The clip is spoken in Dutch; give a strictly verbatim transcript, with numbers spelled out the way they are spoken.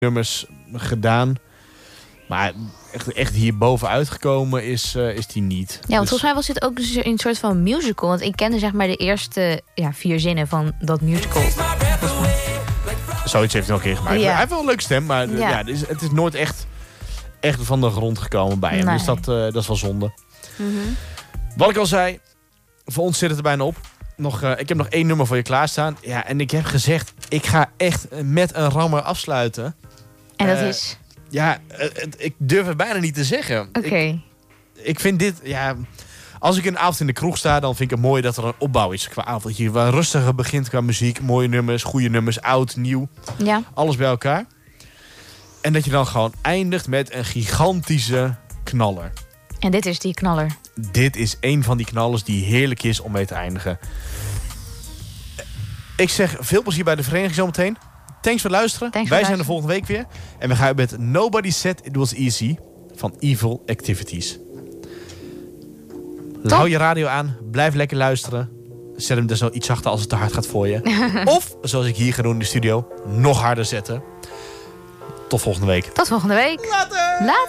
nummers gedaan. Maar echt, echt hier bovenuit gekomen is, uh, is die niet. Ja, want dus... volgens mij was dit ook dus een soort van musical. Want ik kende zeg maar de eerste ja, vier zinnen van dat musical. Zoiets heeft hij nog een keer gemaakt. Ja. Hij heeft wel een leuke stem, maar ja. Ja, het, is, het is nooit echt, echt van de grond gekomen bij hem. Nee. Dus dat, uh, dat is wel zonde. Mm-hmm. Wat ik al zei, voor ons zit het er bijna op. Nog, uh, ik heb nog één nummer voor je klaarstaan. Ja, en ik heb gezegd, ik ga echt met een rammer afsluiten. En dat uh, is? Ja, uh, ik durf het bijna niet te zeggen. Oké. Okay. Ik, ik vind dit, ja... Als ik een avond in de kroeg sta, dan vind ik het mooi dat er een opbouw is qua avondje. Waar rustiger begint qua muziek. Mooie nummers, goede nummers, oud, nieuw. Ja. Alles bij elkaar. En dat je dan gewoon eindigt met een gigantische knaller. En dit is die knaller. Dit is een van die knallers die heerlijk is om mee te eindigen. Ik zeg veel plezier bij de vereniging zometeen. Thanks voor het luisteren. Thanks Wij voor zijn er luisteren. volgende week weer. En we gaan met Nobody Said It Was Easy van Evil Activities. Top. Hou je radio aan. Blijf lekker luisteren. Zet hem dus wel iets zachter als het te hard gaat voor je. Of, zoals ik hier ga doen in de studio, nog harder zetten. Tot volgende week. Tot volgende week. Later! Later!